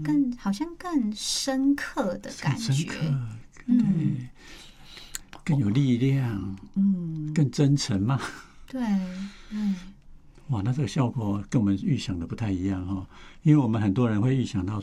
好像更深刻的感觉， 深刻，对，更有力量，更真诚嘛。 对， 哇，那这个效果跟我们预想的不太一样哈，因为我们很多人会预想到